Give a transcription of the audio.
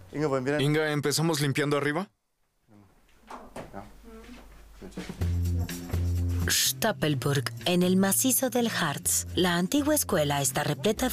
Inga, ¿empezamos limpiando arriba? Stoppelburg, en el macizo del Harz. La antigua escuela está repleta